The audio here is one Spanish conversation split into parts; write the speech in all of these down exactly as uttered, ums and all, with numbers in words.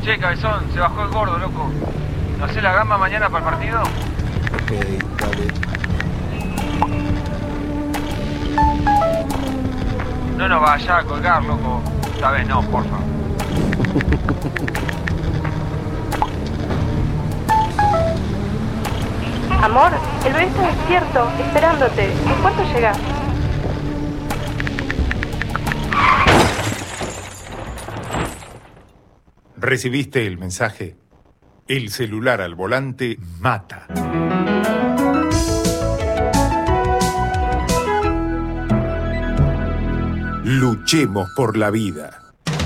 Che, cabezón, se bajó el gordo, loco. ¿No hacés la gamba mañana para el partido? Ok, dale. No nos vaya a colgar, loco. Esta vez no, porfa. Amor, el bebé está despierto, esperándote. ¿En cuánto llegás? ¿Recibiste el mensaje? El celular al volante mata. Luchemos por la vida.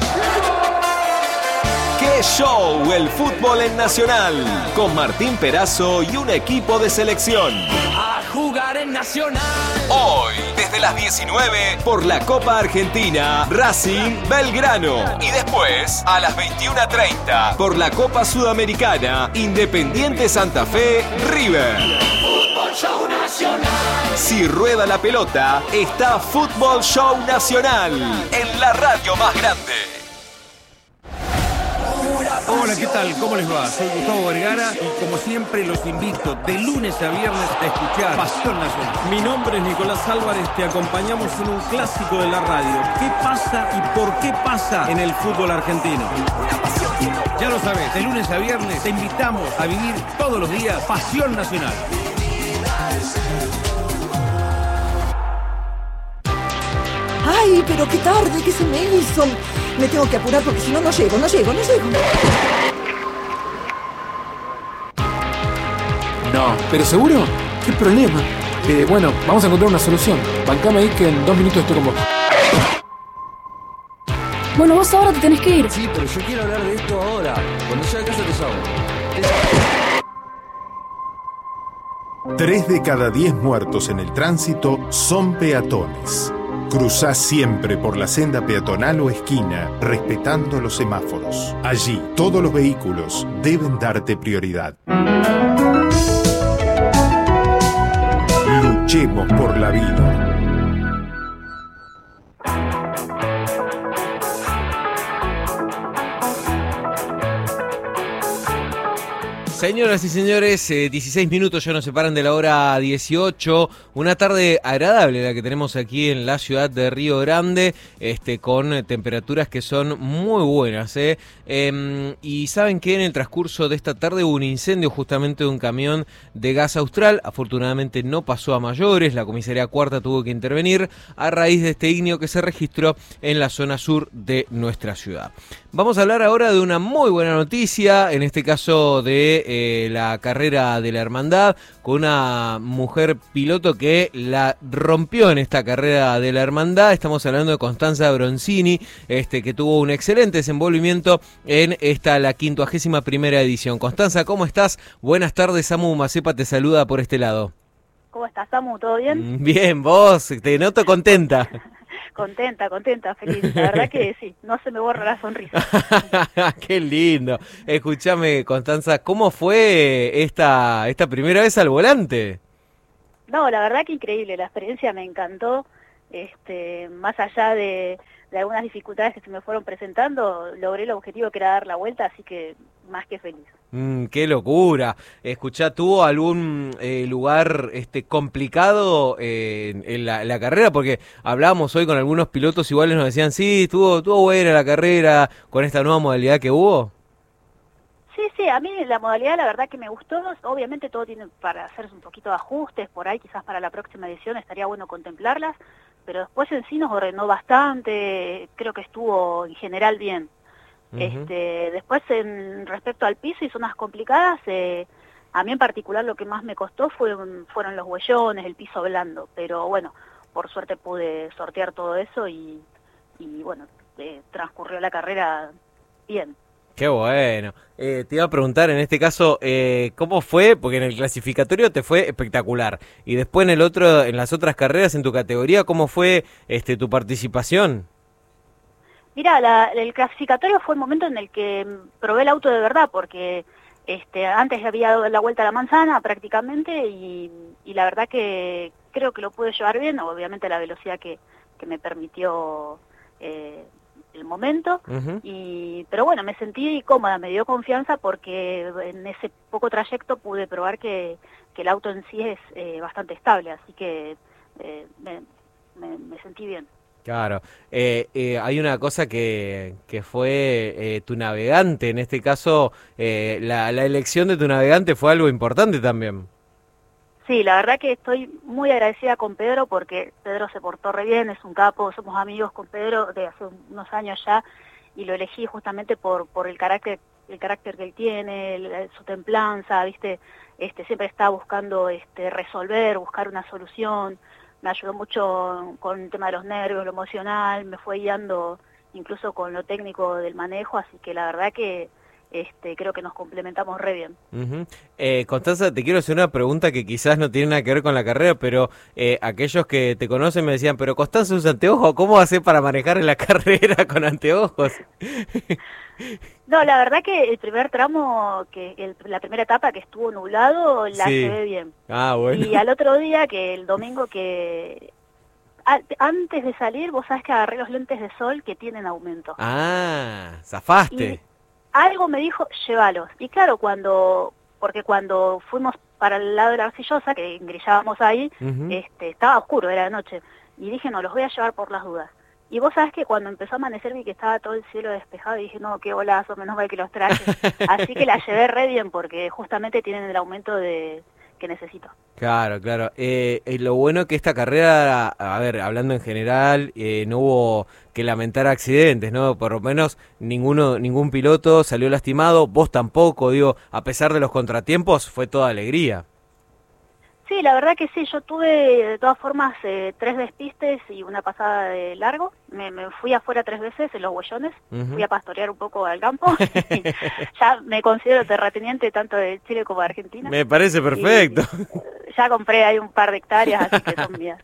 ¡Qué show! El fútbol en Nacional. Con Martín Perazo y un equipo de selección. A jugar en Nacional. Hoy, desde las diecinueve, por la Copa Argentina, Racing Belgrano. Y después, a las veintiuna treinta, por la Copa Sudamericana, Independiente Santa Fe, River. Fútbol Show Nacional. Si rueda la pelota, está Fútbol Show Nacional, en la radio más grande. Hola, ¿qué tal? ¿Cómo les va? Soy Gustavo Vergara y como siempre los invito de lunes a viernes a escuchar Pasión Nacional. Mi nombre es Nicolás Álvarez, te acompañamos en un clásico de la radio. ¿Qué pasa y por qué pasa en el fútbol argentino? Ya lo sabes, de lunes a viernes te invitamos a vivir todos los días Pasión Nacional. ¡Ay, pero qué tarde que se me hizo! Me tengo que apurar porque si no, no llego, no llego, no llego. No, ¿pero seguro? ¿Qué problema? Eh, bueno, vamos a encontrar una solución. Bancame ahí que en dos minutos estoy con vos. Bueno, vos ahora te tenés que ir. Sí, pero yo quiero hablar de esto ahora. Cuando llegue a casa te llamo. Tres de cada diez muertos en el tránsito son peatones. Cruzá siempre por la senda peatonal o esquina, respetando los semáforos. Allí, todos los vehículos deben darte prioridad. Luchemos por la vida. Señoras y señores, eh, dieciséis minutos ya nos separan de la hora dieciocho. Una tarde agradable la que tenemos aquí en la ciudad de Río Grande, este, con eh, temperaturas que son muy buenas. Eh. Eh, y saben que en el transcurso de esta tarde hubo un incendio justamente de un camión de gas austral. Afortunadamente no pasó a mayores, la comisaría cuarta tuvo que intervenir a raíz de este ignio que se registró en la zona sur de nuestra ciudad. Vamos a hablar ahora de una muy buena noticia, en este caso de eh, la carrera de la Hermandad, con una mujer piloto que la rompió en esta carrera de la Hermandad. Estamos hablando de Constanza Bronzini, este, que tuvo un excelente desenvolvimiento en esta, la quincuagésima primera edición. Constanza, ¿cómo estás? Buenas tardes, Samu Macepa te saluda por este lado. ¿Cómo estás, Samu? ¿Todo bien? Bien, vos, te noto contenta. Contenta, contenta, feliz. La verdad que sí, no se me borra la sonrisa. Qué lindo. Escúchame, Constanza, ¿cómo fue esta, esta primera vez al volante? No, la verdad que increíble, la experiencia me encantó. Este, más allá de, de algunas dificultades que se me fueron presentando, logré el objetivo que era dar la vuelta, así que más que feliz. Mm, ¡Qué locura! Escuchá, ¿tuvo algún eh, lugar este complicado eh, en, en, la, en la carrera? Porque hablábamos hoy con algunos pilotos iguales, nos decían, sí, estuvo, estuvo buena la carrera con esta nueva modalidad que hubo. Sí, sí, a mí la modalidad la verdad que me gustó. Obviamente todo tiene para hacerse un poquito de ajustes, por ahí quizás para la próxima edición estaría bueno contemplarlas, pero después en sí nos ordenó bastante, creo que estuvo en general bien. Uh-huh. Este, después en respecto al piso y zonas complicadas, eh, a mí en particular lo que más me costó fue, fueron los huellones, el piso blando, pero bueno, por suerte pude sortear todo eso y, y bueno, eh, transcurrió la carrera bien. Qué bueno. Eh, te iba a preguntar en este caso, eh, ¿cómo fue? Porque en el clasificatorio te fue espectacular. Y después en el otro, en las otras carreras en tu categoría, ¿cómo fue este tu participación? Mira, la, el clasificatorio fue el momento en el que probé el auto de verdad, porque este, antes había dado la vuelta a la manzana prácticamente y, y la verdad que creo que lo pude llevar bien, obviamente la velocidad que, que me permitió eh, el momento, Uh-huh. y pero bueno, me sentí cómoda, me dio confianza porque en ese poco trayecto pude probar que, que el auto en sí es eh, bastante estable, así que eh, me, me, me sentí bien. Claro, eh, eh, hay una cosa que, que fue eh, tu navegante, en este caso eh, la, la elección de tu navegante fue algo importante también. Sí, la verdad que estoy muy agradecida con Pedro porque Pedro se portó re bien, es un capo, somos amigos con Pedro de hace unos años ya y lo elegí justamente por por el carácter el carácter que él tiene, el, su templanza, viste, este siempre está buscando este resolver, buscar una solución. Me ayudó mucho con el tema de los nervios, lo emocional, me fue guiando incluso con lo técnico del manejo, así que la verdad que este creo que nos complementamos re bien. Uh-huh. eh, Constanza, te quiero hacer una pregunta que quizás no tiene nada que ver con la carrera, pero eh, aquellos que te conocen me decían, pero Constanza usa anteojos, ¿cómo hace para manejar en la carrera con anteojos? No, la verdad que el primer tramo, que el, la primera etapa que estuvo nublado, la Sí. llevé bien. Ah, bueno. Y al otro día, que el domingo que... a- antes de salir, vos sabés que agarré los lentes de sol que tienen aumento. Ah, zafaste. Y algo me dijo, llévalos. Y claro, cuando... porque cuando fuimos para el lado de la Arcillosa, que ingresábamos ahí, Ujú. este, estaba oscuro, era de noche. Y dije, no, los voy a llevar por las dudas. Y vos sabés que cuando empezó a amanecer vi que estaba todo el cielo despejado y dije, no, qué golazo, menos mal que los traje. Así que la llevé re bien porque justamente tienen el aumento de que necesito. Claro, claro. Eh, eh, lo bueno que esta carrera, a ver, hablando en general, eh, no hubo que lamentar accidentes, ¿no? Por lo menos ninguno, ningún piloto salió lastimado, vos tampoco, digo, a pesar de los contratiempos, fue toda alegría. Sí, la verdad que sí, yo tuve de todas formas eh, tres despistes y una pasada de largo. Me, me fui afuera tres veces en los huellones, Ujú. fui a pastorear un poco al campo. Ya me considero terrateniente tanto de Chile como de Argentina. Me parece perfecto. Y ya compré ahí un par de hectáreas, así que son mías.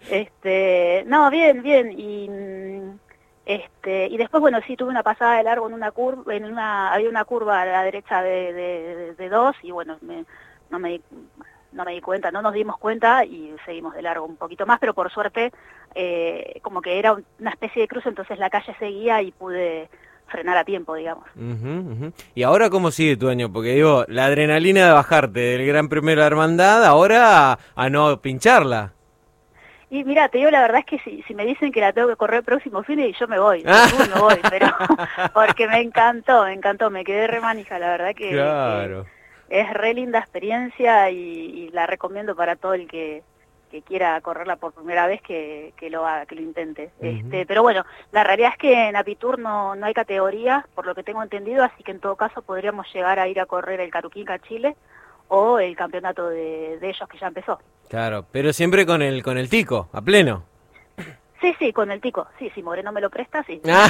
Este, no, bien, bien. Y mm, este y después, bueno, sí, tuve una pasada de largo en una curva, en una había una curva a la derecha de, de, de, de dos y bueno, me, no me di, no me di cuenta, no nos dimos cuenta y seguimos de largo un poquito más, pero por suerte eh, como que era una especie de cruce, entonces la calle seguía y pude frenar a tiempo, digamos. Ujú, ujú. ¿Y ahora cómo sigue tu año? Porque digo, la adrenalina de bajarte del Gran Premio de la Hermandad, ahora a, a no pincharla. Y mira, te digo la verdad es que si, si me dicen que la tengo que correr el próximo fin y yo me voy, no, no voy, pero porque me encantó, me encantó, me quedé re manija, la verdad que, Claro. que es re linda experiencia y, y la recomiendo para todo el que, que quiera correrla por primera vez que, que lo haga, que lo intente. Ujú. Este, pero bueno, la realidad es que en Apitur no, no hay categoría, por lo que tengo entendido, así que en todo caso podríamos llegar a ir a correr el Caruquinca Chile o el campeonato de, de ellos que ya empezó. Claro, pero siempre con el con el tico, a pleno. Sí, sí, con el tico. Sí, si Moreno me lo presta, sí. Ah.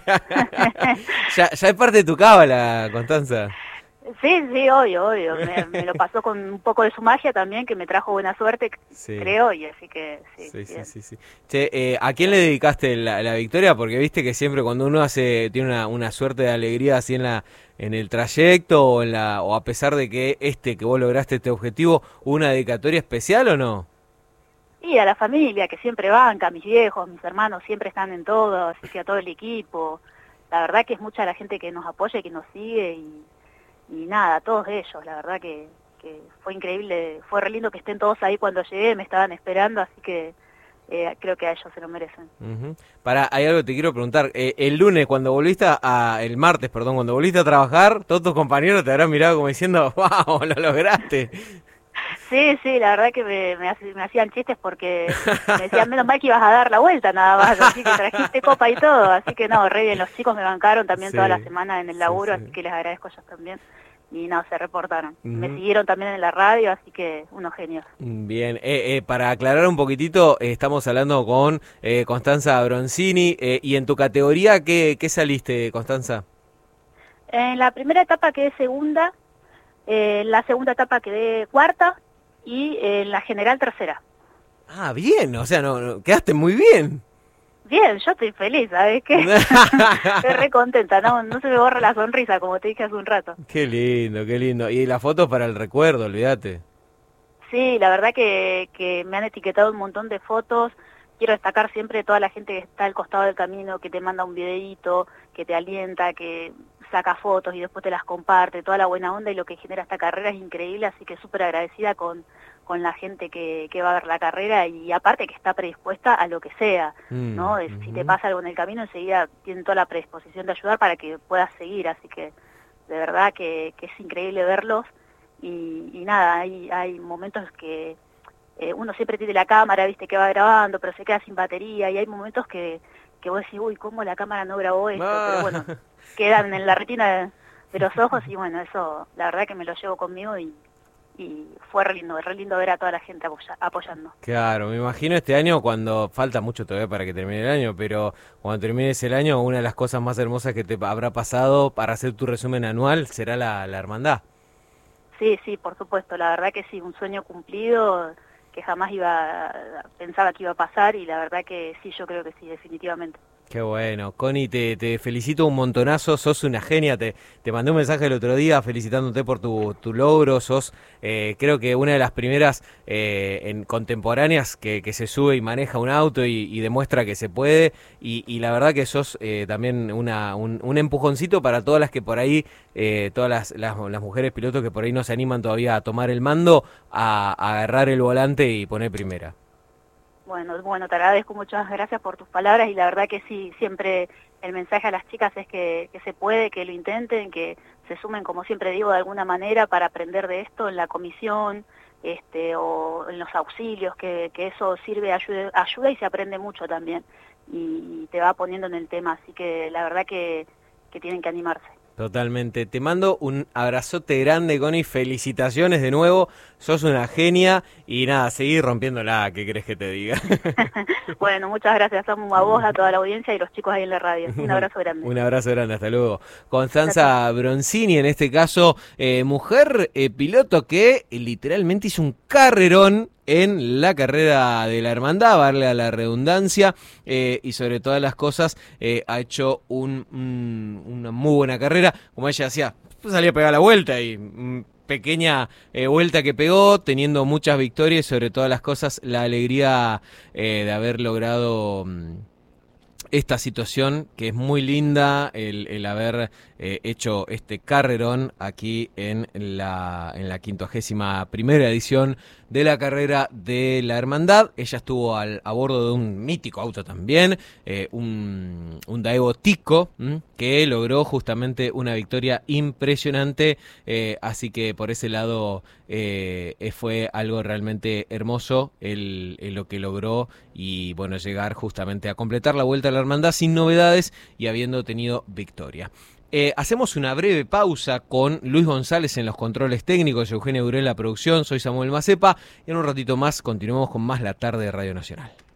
ya, ya es parte de tu cábala, Constanza. Sí, sí, obvio, obvio. Me, me lo pasó con un poco de su magia también, que me trajo buena suerte, Sí. creo, y así que sí. Sí, sí, bien. sí, sí. Che, eh, ¿a quién le dedicaste la, la victoria? Porque viste que siempre cuando uno hace tiene una, una suerte de alegría así en la en el trayecto o en la o a pesar de que este que vos lograste este objetivo, ¿hubo una dedicatoria especial o no? Y a la familia, que siempre banca, mis viejos, mis hermanos siempre están en todo, así que a todo el equipo. La verdad que es mucha la gente que nos apoya y que nos sigue y, y nada, a todos ellos, la verdad que, que fue increíble, fue re lindo que estén todos ahí cuando llegué, me estaban esperando, así que eh, creo que a ellos se lo merecen. Uh-huh. Para, hay algo que te quiero preguntar. Eh, el lunes, cuando volviste a, a- el martes, perdón, cuando volviste a trabajar, todos tus compañeros te habrán mirado como diciendo, wow, lo lograste. Sí, sí, la verdad que me, me, hace- me hacían chistes porque me decían, menos mal que ibas a dar la vuelta nada más, así que trajiste copa y todo, así que no, re bien, los chicos me bancaron también Sí, toda la semana en el laburo, sí. así que les agradezco a ellos también, y no, se reportaron. Ujú. Me siguieron también en la radio, así que unos genios. Bien, eh, eh, para aclarar un poquitito, eh, estamos hablando con eh, Constanza Bronzini, eh, y en tu categoría, ¿qué, qué saliste, Constanza? En la primera etapa quedé segunda, eh, en la segunda etapa quedé cuarta, y en la general tercera. Ah, bien, o sea, no, no, quedaste muy bien. Bien, yo estoy feliz, ¿sabes qué? Estoy re contenta, no, no se me borra la sonrisa, como te dije hace un rato. Qué lindo, qué lindo. Y las fotos para el recuerdo, olvídate. Sí, la verdad que, que me han etiquetado un montón de fotos, quiero destacar siempre toda la gente que está al costado del camino, que te manda un videíto, que te alienta, que saca fotos y después te las comparte, toda la buena onda y lo que genera esta carrera es increíble, así que súper agradecida con, con la gente que, que va a ver la carrera y aparte que está predispuesta a lo que sea, mm, ¿no? Uh-huh. Si te pasa algo en el camino, enseguida tienen toda la predisposición de ayudar para que puedas seguir, así que de verdad que, que es increíble verlos y, y nada, hay, hay momentos que eh, uno siempre tiene la cámara, viste, que va grabando, pero se queda sin batería y hay momentos que, que vos decís, uy, ¿cómo la cámara no grabó esto? Ah. Pero bueno, quedan en la retina de, de los ojos y bueno, eso la verdad que me lo llevo conmigo y, y fue re lindo, re lindo ver a toda la gente apoya, apoyando. Claro, me imagino este año cuando, falta mucho todavía para que termine el año, pero cuando termines el año, una de las cosas más hermosas que te habrá pasado para hacer tu resumen anual será la, la hermandad. Sí, sí, por supuesto, la verdad que sí, un sueño cumplido que jamás iba, pensaba que iba a pasar y la verdad que sí, yo creo que sí, definitivamente. Qué bueno. Connie, te, te felicito un montonazo, sos una genia, te, te mandé un mensaje el otro día felicitándote por tu, tu logro, sos eh, creo que una de las primeras eh, en contemporáneas que, que se sube y maneja un auto y, y demuestra que se puede y, y la verdad que sos eh, también una, un, un empujoncito para todas las que por ahí, eh, todas las, las, las mujeres pilotos que por ahí no se animan todavía a tomar el mando, a, a agarrar el volante y poner primera. Bueno, bueno, te agradezco, muchas gracias por tus palabras y la verdad que sí, siempre el mensaje a las chicas es que, que se puede, que lo intenten, que se sumen, como siempre digo, de alguna manera para aprender de esto en la comisión este, o en los auxilios, que, que eso sirve, ayuda, ayuda y se aprende mucho también y te va poniendo en el tema, así que la verdad que, que tienen que animarse. Totalmente. Te mando un abrazote grande, Connie. Felicitaciones de nuevo. Sos una genia. Y nada, seguí rompiéndola. ¿Qué querés que te diga? Bueno, muchas gracias a vos, a toda la audiencia y los chicos ahí en la radio. Un abrazo grande. Un abrazo grande. Hasta luego. Constanza Bronzini, en este caso, eh, mujer eh, piloto que eh, literalmente hizo un carrerón en la carrera de la hermandad, darle a la redundancia, eh, y sobre todas las cosas eh, ha hecho un, un, una muy buena carrera, como ella decía, pues salía a pegar la vuelta y mm, pequeña eh, vuelta que pegó, teniendo muchas victorias y sobre todas las cosas la alegría eh, de haber logrado mm, esta situación que es muy linda, el, el haber eh, hecho este carrerón aquí en la en la quincuagésima primera edición de la carrera de la hermandad. Ella estuvo al, a bordo de un mítico auto también, eh, un, un Daewoo Tico, ¿m? que logró justamente una victoria impresionante, eh, así que por ese lado eh, fue algo realmente hermoso el, el lo que logró y bueno, llegar justamente a completar la vuelta a la hermandad sin novedades y habiendo tenido victoria. Eh, hacemos una breve pausa con Luis González en los controles técnicos, Eugenia Durén en la producción, soy Samuel Macepa y en un ratito más continuamos con más La Tarde de Radio Nacional.